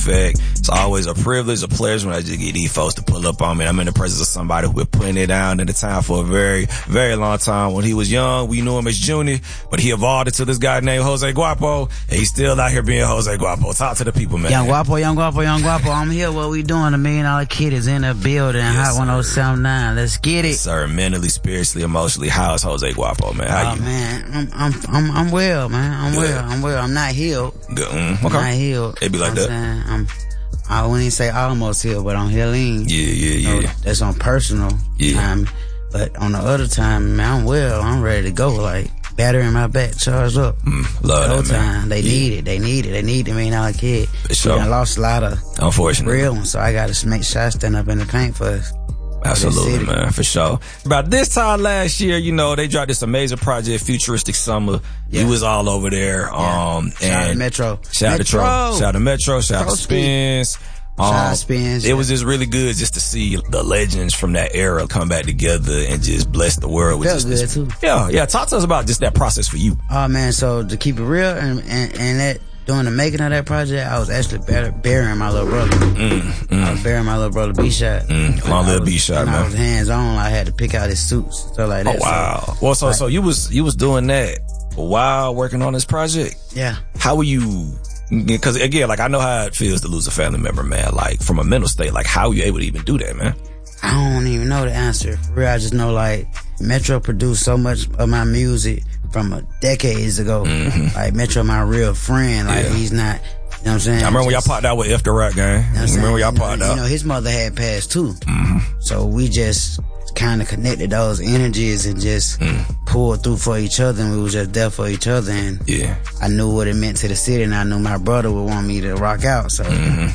effect. It's always a privilege, a pleasure when I just get these folks to pull up on me. I'm in the presence of somebody who been putting it down in the town for a very, very long time. When he was young, we knew him as Junior, but he evolved into this guy named Jose Guapo, and he's still out here being Jose Guapo. Talk to the people, man. Young Guapo. I'm here. What we doing? The $1 Million Kid is in the building. Yes, Hot 1079. Let's get it. Yes, sir. Mentally, spiritually, emotionally. How's Jose Guapo, man? How you? Man, I'm well, man. I'm well. I'm not healed. Good. Okay. I'm not healed. It be like that. I wouldn't even say almost healed, but I'm healing. Yeah. That's on personal time. But on the other time, man, I'm well. I'm ready to go. Like, battery in my back, charged up. Love that, man. They need it. They need the $1 Million Kid. Sure. I lost a lot of real ones, so I got to make sure I stand up in the paint for us. Absolutely, man, for sure. About this time last year, they dropped this amazing project, Futuristic Summer. You was all over there. Shout out to Metro. Shout out to Metro. Shout out to Spins. It was just really good just to see the legends from that era come back together and just bless the world with just good too. Yeah. Talk to us about just that process for you. Oh man, so to keep it real and that during the making of that project, I was actually burying my little brother. I was burying my little brother B-Shot. My little B-Shot, man. I was hands on. I had to pick out his suits, stuff like that. Oh wow. So you was doing that while working on this project. Yeah. How were you? Because again, like I know how it feels to lose a family member, man. Like from a mental state, like how are you able to even do that, man? I don't even know the answer. For real, I just know like Metro produced so much of my music from decades ago. Like Metro, my real friend. Like he's not. You know what I'm saying? I remember when y'all popped out with F the Rap Gang. Remember when y'all popped out? His mother had passed too. So we just kind of connected those energies and just pulled through for each other, and we was just there for each other. And I knew what it meant to the city, and I knew my brother would want me to rock out. So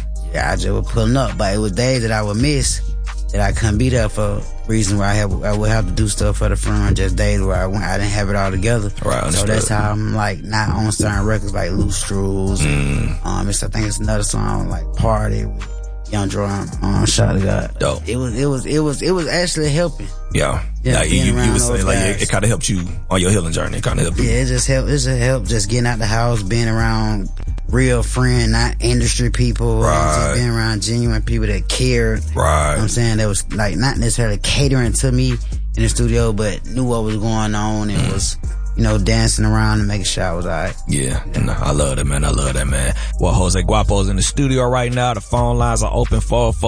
I just was pulling up. But it was days that I would miss, that I couldn't be there for reasons where I would have to do stuff for the front, just days where I didn't have it all together. Right, so that's how I'm like not on certain records like Loose Screws. I think it's another song like Party with Young Drum, Shot of God. Dope. It was actually helping. Yeah, you would say like it kind of helped you on your healing journey. It kind of helped you. Yeah, it just helped just getting out the house, being around real friend, not industry people. Just being around genuine people that cared. Right. You know what I'm saying? That was like not necessarily catering to me in the studio, but knew what was going on and was, dancing around and making sure I was alright. Yeah. No, I love that, man. Well, Jose Guapo's in the studio right now. The phone lines are open,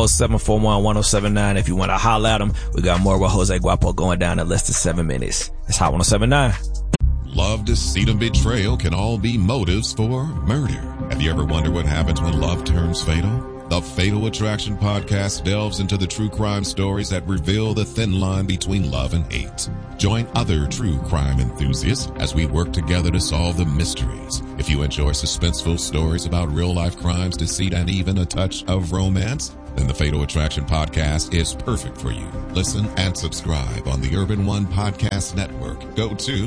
447-411-1079. If you want to holler at him, we got more with Jose Guapo going down in less than 7 minutes. It's Hot 1079. Love, deceit, and betrayal can all be motives for murder. Have you ever wondered what happens when love turns fatal? The Fatal Attraction podcast delves into the true crime stories that reveal the thin line between love and hate. Join other true crime enthusiasts as we work together to solve the mysteries. If you enjoy suspenseful stories about real-life crimes, deceit, and even a touch of romance, then the Fatal Attraction podcast is perfect for you. Listen and subscribe on the Urban One Podcast Network. Go to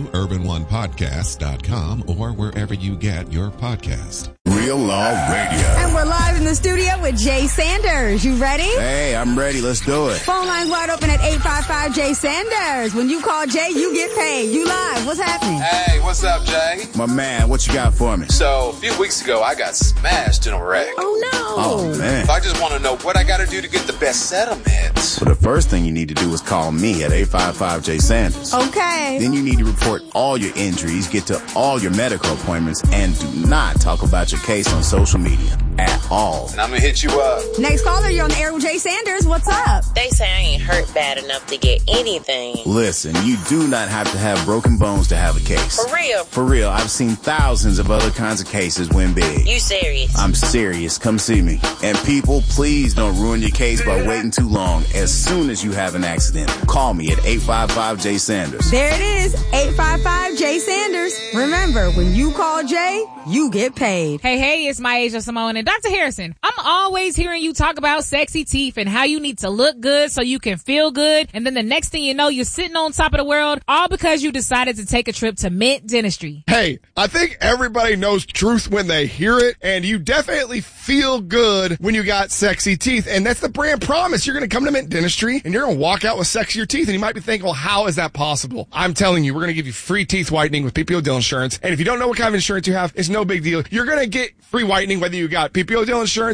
urbanonepodcast.com or wherever you get your podcast. Real Law Radio. And we're live in the studio with Jay Sanders. You ready? Hey, I'm ready. Let's do it. Phone lines wide open at 855-Jay Sanders. When you call Jay, you get paid. You live. What's happening? Hey, what's up, Jay? My man, what you got for me? So, a few weeks ago, I got smashed in a wreck. Oh, no. Oh, man. So I just want to know what I got to do to get the best settlement. Well, the first thing you need to do is call me at 855-Jay Sanders. Okay. Then you need to report all your injuries, get to all your medical appointments, and do not talk about your case on social media at all. And I'm going to hit you up. Next caller, you're on the air with Jay Sanders. What's up? They say I ain't hurt bad enough to get anything. Listen, you do not have to have broken bones to have a case. For real? For real. I've seen thousands of other kinds of cases win big. You serious? I'm serious. Come see me. And people, please don't ruin your case by waiting too long. As soon as you have an accident, call me at 855-Jay Sanders. There it is, 855-Jay Sanders. Remember, when you call Jay, you get paid. Hey, it's Myasia Simone and Dr. Harrison. I'm always hearing you talk about sexy teeth and how you need to look good so you can feel good. And then the next thing you know, you're sitting on top of the world, all because you decided to take a trip to Mint Dentistry. Hey, I think everybody knows truth when they hear it, and you definitely feel good when you got sexy teeth. And that's the brand promise. You're going to come to Mint Dentistry and you're going to walk out with sexier teeth. And you might be thinking, well, how is that possible? I'm telling you, we're going to give you free teeth whitening with PPO Dental Insurance. And if you don't know what kind of insurance you have, it's no big deal. You're going to get free whitening whether you got PPO Dental Insurance,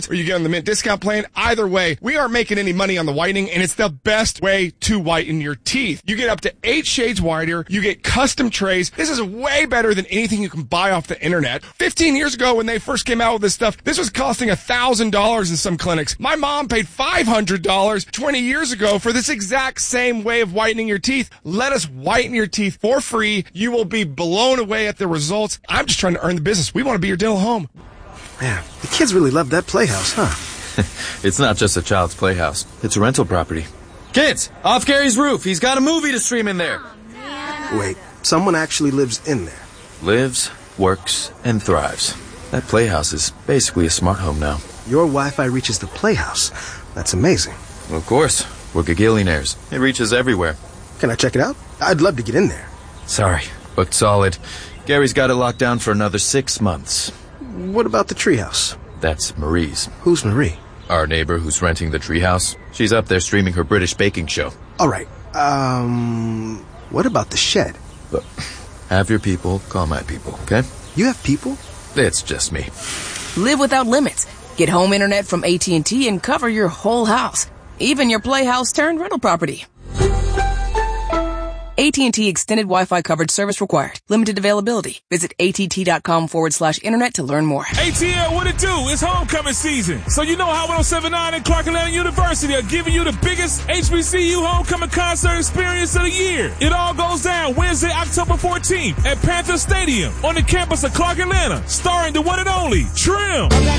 or you get on the Mint discount plan. Either way, we aren't making any money on the whitening, and it's the best way to whiten your teeth. You get up to 8 shades whiter. You get custom trays. This is way better than anything you can buy off the internet. 15 years ago when they first came out with this stuff, this was costing $1,000 in some clinics. My mom paid $500 20 years ago for this exact same way of whitening your teeth. Let us whiten your teeth for free. You will be blown away at the results. I'm just trying to earn the business. We want to be your dental home. Man, the kids really love that playhouse, huh? It's not just a child's playhouse. It's a rental property. Kids, off Gary's roof. He's got a movie to stream in there. Wait, someone actually lives in there? Lives, works, and thrives. That playhouse is basically a smart home now. Your Wi-Fi reaches the playhouse. That's amazing. Of course. We're gagillionaires. It reaches everywhere. Can I check it out? I'd love to get in there. Sorry, booked solid. Gary's got it locked down for another 6 months. What about the treehouse? That's Marie's. Who's Marie? Our neighbor who's renting the treehouse. She's up there streaming her British baking show. All right. What about the shed? Look, have your people call my people, okay? You have people? It's just me. Live without limits. Get home internet from AT&T and cover your whole house. Even your playhouse turned rental property. AT&T Extended Wi-Fi coverage service required. Limited availability. Visit att.com/internet to learn more. ATL, what it do? It's homecoming season. So you know how 1079 and Clark Atlanta University are giving you the biggest HBCU homecoming concert experience of the year. It all goes down Wednesday, October 14th at Panther Stadium on the campus of Clark Atlanta, starring the one and only Trim.